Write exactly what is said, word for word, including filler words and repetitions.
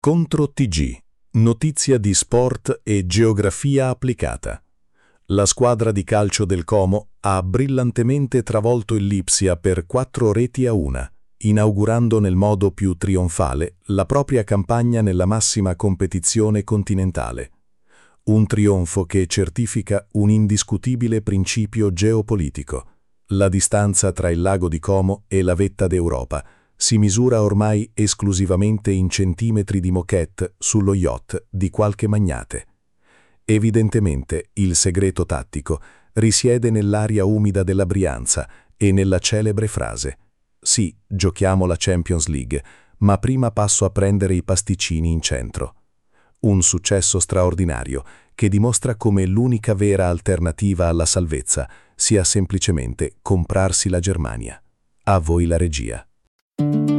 Contro T G. Notizia di sport e geografia applicata. La squadra di calcio del Como ha brillantemente travolto il Lipsia per quattro reti a una, inaugurando nel modo più trionfale la propria campagna nella massima competizione continentale. Un trionfo che certifica un indiscutibile principio geopolitico. La distanza tra il lago di Como e la vetta d'Europa si misura ormai esclusivamente in centimetri di moquette sullo yacht di qualche magnate. Evidentemente il segreto tattico risiede nell'aria umida della Brianza e nella celebre frase: «Sì, giochiamo la Champions League, ma prima passo a prendere i pasticcini in centro». Un successo straordinario che dimostra come l'unica vera alternativa alla salvezza sia semplicemente comprarsi la Germania. A voi la regia.